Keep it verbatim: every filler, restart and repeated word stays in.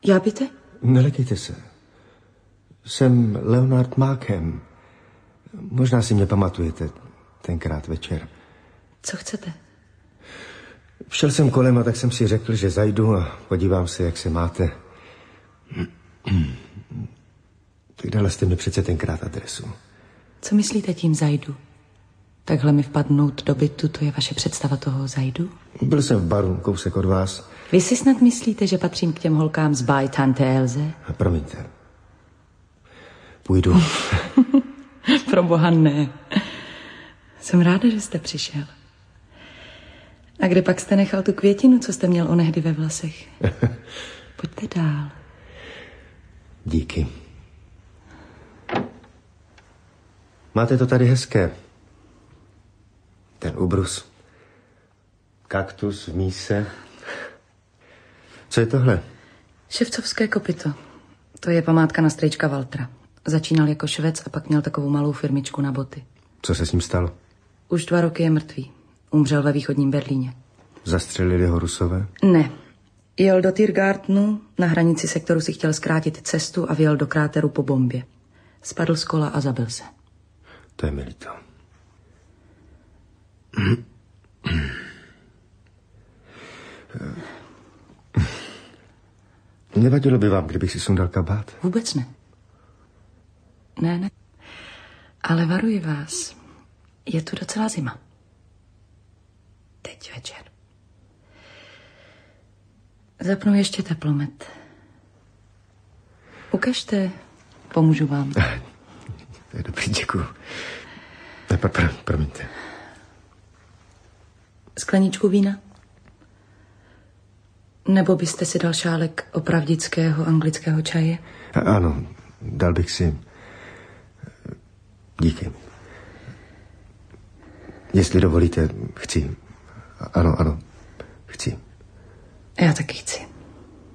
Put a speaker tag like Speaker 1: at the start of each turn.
Speaker 1: Já byte?
Speaker 2: Nelekejte se. Jsem Leonard Markham. Možná si mě pamatujete tenkrát večer.
Speaker 1: Co chcete?
Speaker 2: Šel jsem kolem a tak jsem si řekl, že zajdu a podívám se, jak se máte. Tak dala jste mi přece tenkrát adresu.
Speaker 1: Co myslíte tím zajdu? Takhle mi vpadnout do bytu, to je vaše představa toho zajdu?
Speaker 2: Byl jsem v baru, kousek od vás.
Speaker 1: Vy si snad myslíte, že patřím k těm holkám z báj tante Elze?
Speaker 2: Promiňte. Půjdu.
Speaker 1: Pro boha ne. Jsem ráda, že jste přišel. A kde pak jste nechal tu květinu, co jste měl onehdy ve vlasech? Pojďte dál.
Speaker 2: Díky. Máte to tady hezké. Ten ubrus. Kaktus v míse. Co je tohle?
Speaker 1: Ševcovské kopyto. To je památka na strejčka Valtra. Začínal jako švec a pak měl takovou malou firmičku na boty.
Speaker 2: Co se s ním stalo?
Speaker 1: Už dva roky je mrtvý. Umřel ve východním Berlíně.
Speaker 2: Zastřelili ho Rusové?
Speaker 1: Ne. Jel do Tiergartenu, na hranici sektoru si chtěl zkrátit cestu a vjel do kráteru po bombě. Spadl z kola a zabil se.
Speaker 2: To je mi líto. Nevadilo by vám, kdybych si sundal kabát?
Speaker 1: Vůbec ne. Ne, ne. Ale varuji vás, je tu docela zima. Teď večer. Zapnu ještě teplomet. Ukažte, pomůžu vám.
Speaker 2: To je dobrý, děkuju. Ne, pro, pro, promiňte.
Speaker 1: Skleničku vína? Nebo byste si dal šálek opravdického anglického čaje?
Speaker 2: A, ano, dal bych si. Díky. Jestli dovolíte, chci. Ano, ano, chci.
Speaker 1: Já taky chci.